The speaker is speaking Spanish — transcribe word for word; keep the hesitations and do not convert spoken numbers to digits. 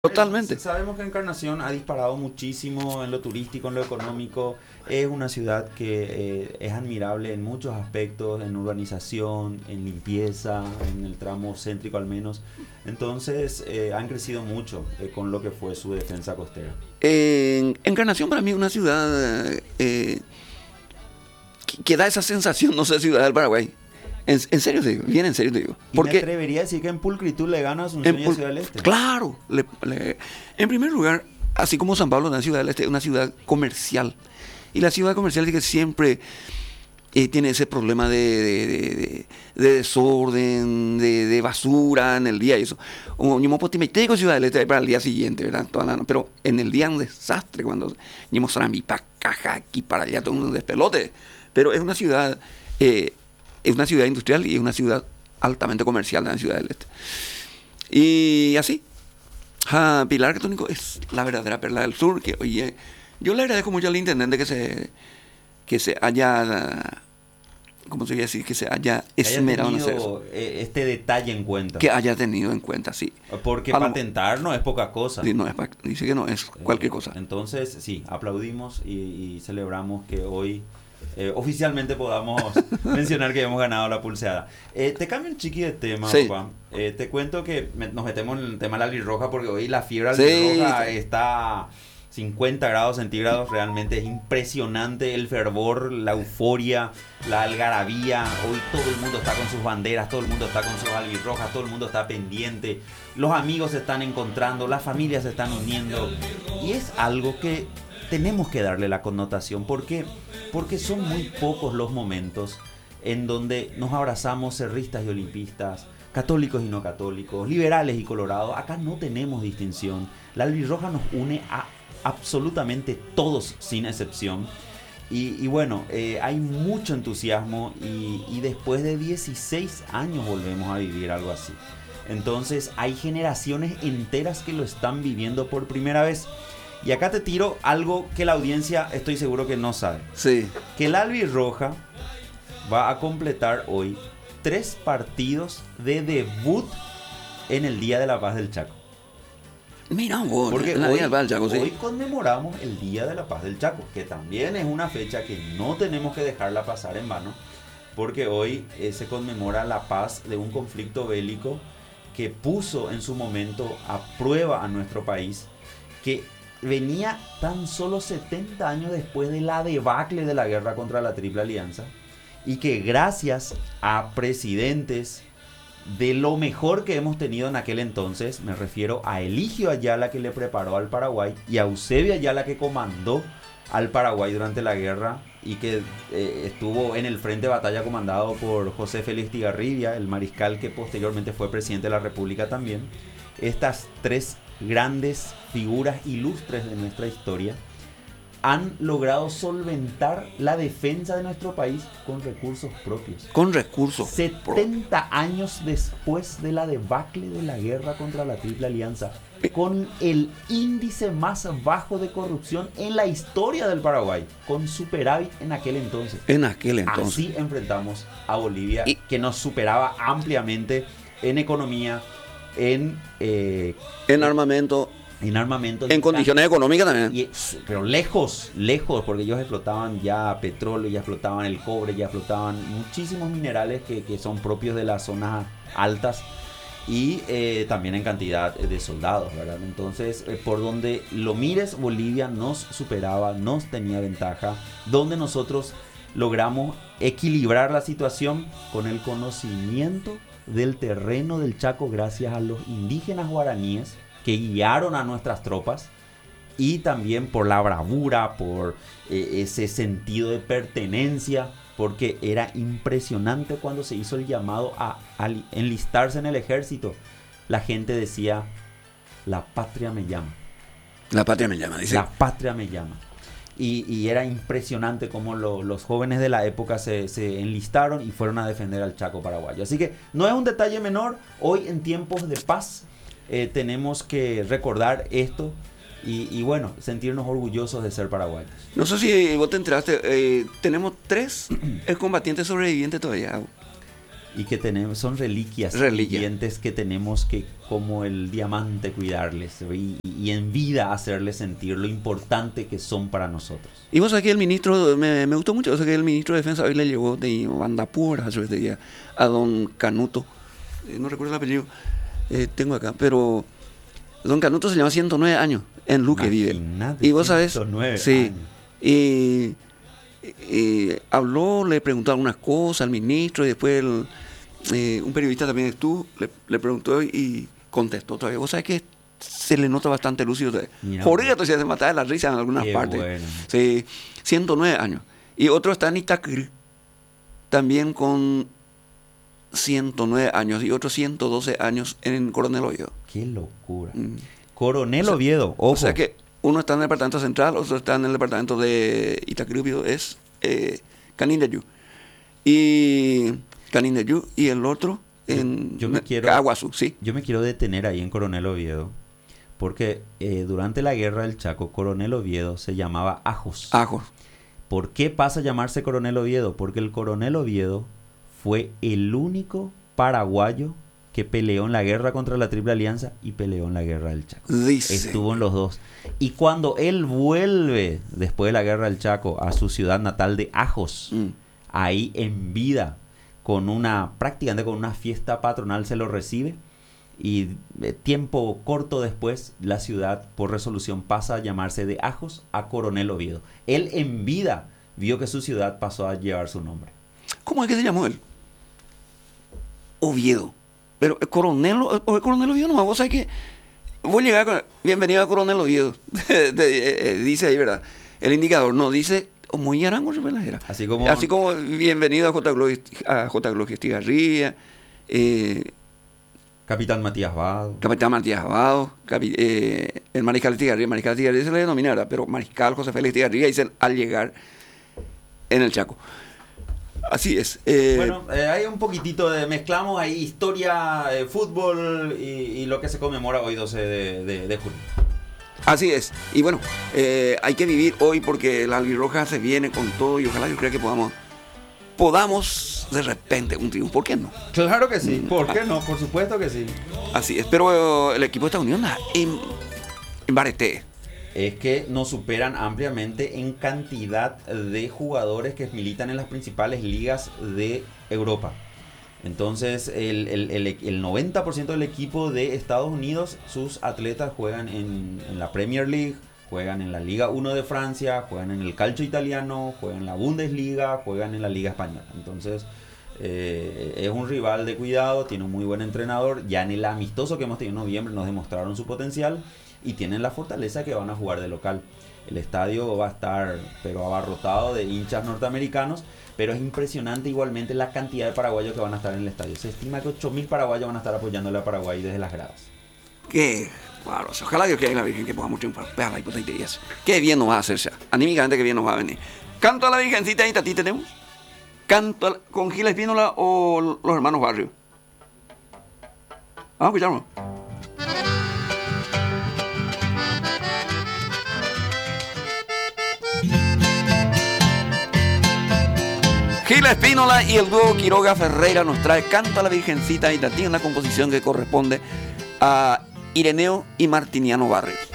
Totalmente. Sabemos que Encarnación ha disparado muchísimo en lo turístico, en lo económico. Es una ciudad que eh, es admirable en muchos aspectos, en urbanización, en limpieza, en el tramo céntrico al menos. Entonces eh, han crecido mucho eh, con lo que fue su defensa costera. Eh, Encarnación para mí es una ciudad eh, que, que da esa sensación, no sé, ciudad del Paraguay. En, en serio te digo, bien en serio te digo. Y me atrevería a decir que en pulcritud le gana a Asunción y a Ciudad del Este. Claro. Le, le, en primer lugar, así como San Pablo, la Ciudad del Este es una ciudad comercial. Y la ciudad comercial es que siempre eh, tiene ese problema de, de, de, de desorden, de, de basura en el día y eso. Yo potimeteco Ciudad del Este para el día siguiente, ¿verdad? Toda la, pero en el día es un desastre cuando yo mi pa caja aquí para allá, todo un despelote. Pero es una ciudad... Eh, Es una ciudad industrial y es una ciudad altamente comercial, la Ciudad del Este. Y así, ja, Pilar Catónico es la verdadera perla del sur. Que, oye, yo le agradezco mucho al intendente que se, que se haya, ¿cómo se dice? Que se haya esmerado en hacer eso. Este detalle en cuenta. Que haya tenido en cuenta, sí. Porque Para, patentar no es poca cosa. Sí, no es, dice que no es cualquier cosa. Entonces, sí, aplaudimos y, y celebramos que hoy... Eh, oficialmente podamos mencionar que hemos ganado la pulseada. Eh, te cambio un chiqui de tema, sí. Juan. Eh, te cuento que me, nos metemos en el tema de la albirroja porque hoy la fiebre albirroja sí. está cincuenta grados centígrados. Realmente es impresionante el fervor, la euforia, la algarabía. Hoy todo el mundo está con sus banderas, todo el mundo está con sus albirrojas, todo el mundo está pendiente. Los amigos se están encontrando, las familias se están uniendo. Y es algo que tenemos que darle la connotación. ¿Por qué? Porque son muy pocos los momentos en donde nos abrazamos cerristas y olimpistas, católicos y no católicos, liberales y colorados. Acá no tenemos distinción. La albirroja nos une a absolutamente todos sin excepción. Y, y bueno, eh, hay mucho entusiasmo y, y después de dieciséis años volvemos a vivir algo así. Entonces hay generaciones enteras que lo están viviendo por primera vez. Y acá te tiro algo que la audiencia estoy seguro que no sabe. Sí. Que la albirroja va a completar hoy tres partidos de debut en el Día de la Paz del Chaco. Mira vos, porque hoy, hoy, del Chaco, sí. hoy conmemoramos el Día de la Paz del Chaco, que también es una fecha que no tenemos que dejarla pasar en vano, porque hoy eh, se conmemora la paz de un conflicto bélico que puso en su momento a prueba a nuestro país, que venía tan solo setenta años después de la debacle de la guerra contra la Triple Alianza, y que gracias a presidentes de lo mejor que hemos tenido en aquel entonces, me refiero a Eligio Ayala, que le preparó al Paraguay, y a Eusebio Ayala, que comandó al Paraguay durante la guerra y que eh, estuvo en el frente de batalla comandado por José Félix Tigarribia, el mariscal que posteriormente fue presidente de la República también. Estas tres grandes figuras ilustres de nuestra historia han logrado solventar la defensa de nuestro país con recursos propios. Con recursos setenta años después de la debacle de la guerra contra la Triple Alianza, con el índice más bajo de corrupción en la historia del Paraguay, con superávit en aquel entonces. En aquel entonces. Así enfrentamos a Bolivia, y, que nos superaba ampliamente en economía, en, eh, en armamento, en armamento, en condiciones económicas también. Y, pero lejos, lejos, porque ellos explotaban ya petróleo, ya explotaban el cobre, ya explotaban muchísimos minerales que, que son propios de las zonas altas, y eh, también en cantidad de soldados, ¿verdad? Entonces, eh, por donde lo mires, Bolivia nos superaba, nos tenía ventaja, donde nosotros logramos equilibrar la situación con el conocimiento del terreno del Chaco gracias a los indígenas guaraníes que guiaron a nuestras tropas, y también por la bravura, por eh, ese sentido de pertenencia, porque era impresionante cuando se hizo el llamado a, a enlistarse en el ejército. La gente decía: la patria me llama. La patria me llama, dice. La patria me llama. Y, y era impresionante cómo lo, los jóvenes de la época se, se enlistaron y fueron a defender al Chaco paraguayo. Así que no es un detalle menor. Hoy, en tiempos de paz, eh, tenemos que recordar esto y, y bueno, sentirnos orgullosos de ser paraguayos. No sé si vos te enteraste, eh, tenemos tres combatientes sobrevivientes todavía. Y que tenemos, son reliquias, Reliquia. vivientes que tenemos que, como el diamante, cuidarles y, y en vida hacerles sentir lo importante que son para nosotros. Y vos sabés que el ministro, me, me gustó mucho, o sea que el ministro de Defensa hoy le llegó de Bandapura este día a don Canuto, eh, no recuerdo el apellido, eh, tengo acá, pero don Canuto se llama ciento nueve años, en Luque vive. Y vos sabés, sí, y, y habló, le preguntó algunas cosas al ministro y después el, eh, un periodista también estuvo, le, le preguntó y contestó todavía. Vos sabés que se le nota bastante lúcido. Jorge todavía se mataba de la risa en algunas Qué partes. Bueno. Sí, ciento nueve años. Y otro está en Itacri, también con ciento nueve años, y otro ciento doce años en Coronel Oviedo. Qué locura. Mm. Coronel O sea, Oviedo, ojo. O sea que uno está en el departamento central, otro está en el departamento de Itacri, Oviedo, es eh, Canindeyú. Y Canindeyú, y el otro en yo me quiero, Caguazú, sí. Yo me quiero detener ahí en Coronel Oviedo, porque eh, durante la guerra del Chaco, Coronel Oviedo se llamaba Ajos. Ajos. ¿Por qué pasa a llamarse Coronel Oviedo? Porque el Coronel Oviedo fue el único paraguayo que peleó en la guerra contra la Triple Alianza y peleó en la guerra del Chaco. Dice. Estuvo en los dos. Y cuando él vuelve, después de la guerra del Chaco, a su ciudad natal de Ajos, mm. ahí en vida, con una, prácticamente con una fiesta patronal se lo recibe, y eh, tiempo corto después la ciudad por resolución pasa a llamarse de Ajos a Coronel Oviedo. Él en vida vio que su ciudad pasó a llevar su nombre. ¿Cómo es que se llamó él? Oviedo. Pero el Coronel, el Coronel Oviedo no, vos sabés que voy a llegar con, bienvenido a Coronel Oviedo. Dice ahí, ¿verdad? El indicador, no, dice muy arango, así como así como bienvenido a J. Gloria, a J. Gloria Estigarribia, eh, Capitán Matías Vado. Capitán Matías Vado, capi, eh, el Mariscal Estigarribia. Mariscal Estigarribia se le denomina, ¿verdad? Pero Mariscal José Félix Estigarribia dice al llegar en el Chaco. Así es. Eh, bueno, eh, hay un poquitito de mezclamos ahí historia, eh, fútbol y, y lo que se conmemora hoy doce de, de, de junio. Así es. Y bueno, eh, hay que vivir hoy porque la albirroja se viene con todo y ojalá yo creo que podamos podamos de repente un triunfo. ¿Por qué no? Claro que sí. ¿Por qué no? Por supuesto que sí. Así es. Pero el equipo de Estados Unidos en, en Barete. Es que nos superan ampliamente en cantidad de jugadores que militan en las principales ligas de Europa. Entonces, el, el, el, el noventa por ciento del equipo de Estados Unidos, sus atletas juegan en, en la Premier League, juegan en la Liga uno de Francia, juegan en el Calcio italiano, juegan en la Bundesliga, juegan en la Liga española. Entonces, eh, es un rival de cuidado, tiene un muy buen entrenador. Ya en el amistoso que hemos tenido en noviembre nos demostraron su potencial. Y tienen la fortaleza que van a jugar de local. El estadio va a estar pero abarrotado de hinchas norteamericanos, pero es impresionante igualmente la cantidad de paraguayos que van a estar en el estadio. Se estima que ocho mil paraguayos van a estar apoyándole a Paraguay desde las gradas. Qué claro, ojalá Dios quiera la Virgen que podamos triunfar. Vean la hipotería. Qué bien nos va a hacer ya. Anímicamente qué bien nos va a venir. Canto a la Virgencita y Tati tenemos. Canto a la, con Gil Espínola o los hermanos Barrio. Vamos a escucharlo. Gil Espínola y el dúo Quiroga Ferreira nos trae Canto a la Virgencita y Tati, una composición que corresponde a Ireneo y Martiniano Barrios.